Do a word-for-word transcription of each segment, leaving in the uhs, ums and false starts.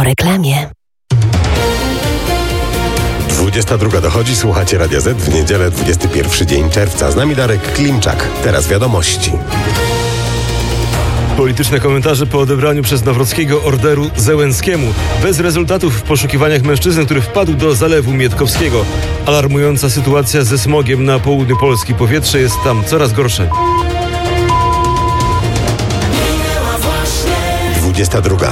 reklamie. dwudziesta druga dochodzi, słuchacie Radia Z w niedzielę, dwudziesty pierwszy dzień czerwca. Z nami Darek Klimczak. Teraz wiadomości. Polityczne komentarze po odebraniu przez Nawrockiego orderu Zełenskiemu. Bez rezultatów w poszukiwaniach mężczyzny, który wpadł do Zalewu Mietkowskiego. Alarmująca sytuacja ze smogiem na południu Polski. Powietrze jest tam coraz gorsze. dwudziesta druga.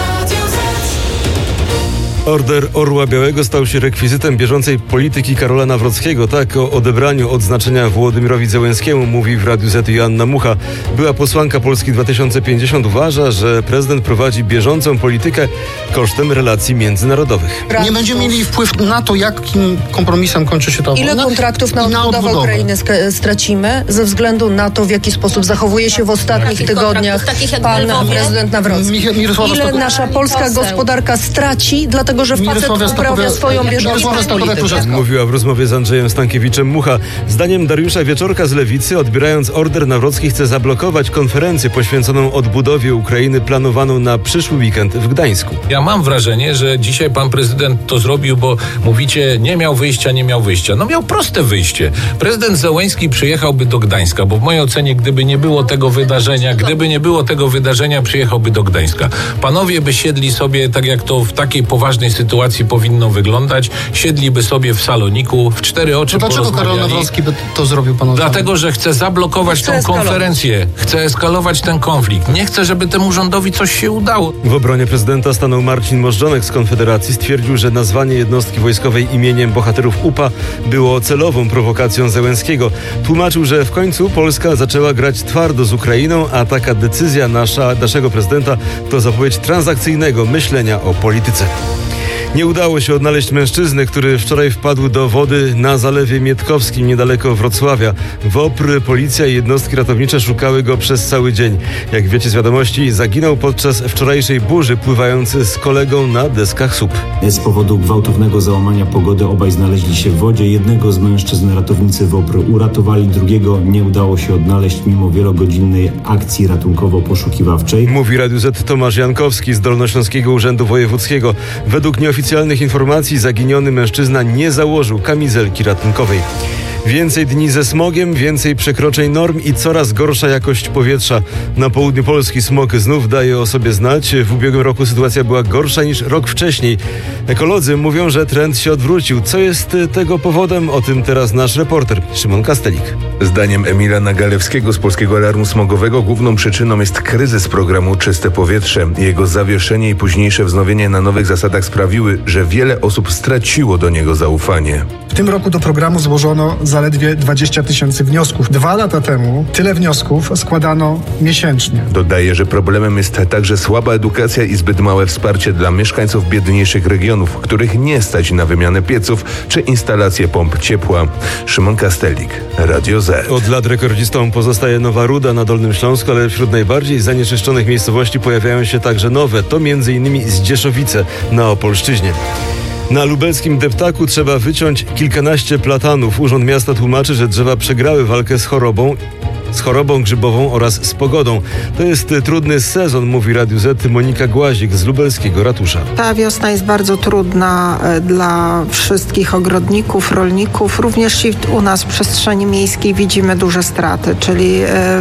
Order Orła Białego stał się rekwizytem bieżącej polityki Karola Nawrockiego. Tak o odebraniu odznaczenia Włodzimierowi Zełenskiemu mówi w Radiu Z Joanna Mucha. Była posłanka Polski dwa tysiące pięćdziesiąt uważa, że prezydent prowadzi bieżącą politykę kosztem relacji międzynarodowych. Nie będziemy mieli wpływ na to, jakim kompromisem kończy się to. Ile wojna kontraktów na na odbudowę odbudowę. Ukrainy sk- stracimy ze względu na to, w jaki sposób zachowuje się w ostatnich Takich tygodniach kontraktów, takich jak pan w Lwowie? prezydent Nawrocki. Mich- Mirosława Ile Stoko- nasza polska Poseł. gospodarka straci, dlatego że facet Mirosława uprawia Stoko- swoją bieżącą Mirosława politykę. Stoko- Mówiła w rozmowie z Andrzejem Stankiewiczem Mucha. Zdaniem Dariusza Wieczorka z Lewicy, odbierając order, Nawrocki chce zablokować konferencję poświęconą odbudowie Ukrainy planowaną na przyszły weekend w Gdańsku. Ja mam wrażenie, że dzisiaj pan prezydent to zrobił, bo mówicie, nie miał wyjścia, nie miał wyjścia. No miał proste wyjście. Prezydent Zełenski przyjechałby do Gdańska, bo w mojej ocenie, gdyby nie było tego wydarzenia, gdyby nie było tego wydarzenia, przyjechałby do Gdańska. Panowie by siedli sobie, tak jak to w takiej poważnej sytuacji powinno wyglądać, siedliby sobie w saloniku, w cztery oczy To dlaczego Karol porozmawiali. Nawrocki by to zrobił, panu? Dlatego, że chce zablokować Chce tą eskalować. konferencję, chce eskalować ten konflikt. Nie chce, żeby temu rządowi coś się udało. W obronie prezydenta stanął Marcin Możdżonek z Konfederacji. Stwierdził, że nazwanie jednostki wojskowej imieniem bohaterów U P A było celową prowokacją Zełenskiego. Tłumaczył, że w końcu Polska zaczęła grać twardo z Ukrainą, a taka decyzja nasza, naszego prezydenta to zapowiedź transakcyjnego myślenia o polityce. Nie udało się odnaleźć mężczyzny, który wczoraj wpadł do wody na Zalewie Mietkowskim niedaleko Wrocławia. WOPR, policja i jednostki ratownicze szukały go przez cały dzień. Jak wiecie z wiadomości, zaginął podczas wczorajszej burzy, pływając z kolegą na deskach S U P. Z powodu gwałtownego załamania pogody obaj znaleźli się w wodzie. Jednego z mężczyzn ratownicy WOPR uratowali, drugiego nie udało się odnaleźć mimo wielogodzinnej akcji ratunkowo-poszukiwawczej. Mówi Radiu Z Tomasz Jankowski z Dolnośląskiego Urzędu Wojewódzkiego. Według nieoficjalnych informacji zaginiony mężczyzna nie założył kamizelki ratunkowej. Więcej dni ze smogiem, więcej przekroczeń norm i coraz gorsza jakość powietrza. Na południu Polski smog znów daje o sobie znać. W ubiegłym roku sytuacja była gorsza niż rok wcześniej. Ekolodzy mówią, że trend się odwrócił. Co jest tego powodem? O tym teraz nasz reporter Szymon Kastelik. Zdaniem Emila Nagalewskiego z Polskiego Alarmu Smogowego główną przyczyną jest kryzys programu Czyste Powietrze. Jego zawieszenie i późniejsze wznowienie na nowych zasadach sprawiły, że wiele osób straciło do niego zaufanie. W tym roku do programu złożono zaledwie dwadzieścia tysięcy wniosków. Dwa lata temu tyle wniosków składano miesięcznie. Dodaje, że problemem jest także słaba edukacja i zbyt małe wsparcie dla mieszkańców biedniejszych regionów, których nie stać na wymianę pieców czy instalację pomp ciepła. Szymon Kastelik, Radio Z. Od lat rekordzistą pozostaje Nowa Ruda na Dolnym Śląsku, ale wśród najbardziej zanieczyszczonych miejscowości pojawiają się także nowe. To między innymi Zdzieszowice na Opolszczyźnie. Na lubelskim deptaku trzeba wyciąć kilkanaście platanów. Urząd Miasta tłumaczy, że drzewa przegrały walkę z chorobą, z chorobą grzybową oraz z pogodą. To jest trudny sezon, mówi Radiu Z Monika Głazik z lubelskiego ratusza. Ta wiosna jest bardzo trudna dla wszystkich ogrodników, rolników. Również i u nas w przestrzeni miejskiej widzimy duże straty, czyli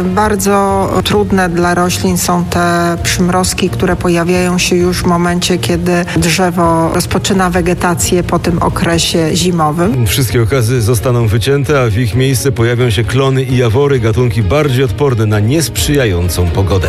bardzo trudne dla roślin są te przymrozki, które pojawiają się już w momencie, kiedy drzewo rozpoczyna wegetację po tym okresie zimowym. Wszystkie okazy zostaną wycięte, a w ich miejsce pojawią się klony i jawory, gatunki bardziej odporne na niesprzyjającą pogodę.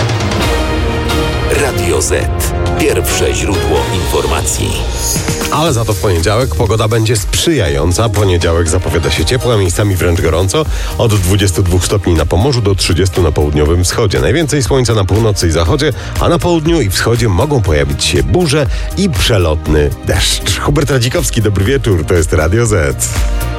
Radio Z. Pierwsze źródło informacji. Ale za to w poniedziałek pogoda będzie sprzyjająca. Poniedziałek zapowiada się ciepło, a miejscami wręcz gorąco. Od dwudziestu dwóch stopni na Pomorzu do trzydziestu na południowym wschodzie. Najwięcej słońca na północy i zachodzie, a na południu i wschodzie mogą pojawić się burze i przelotny deszcz. Hubert Radzikowski, dobry wieczór. To jest Radio Z.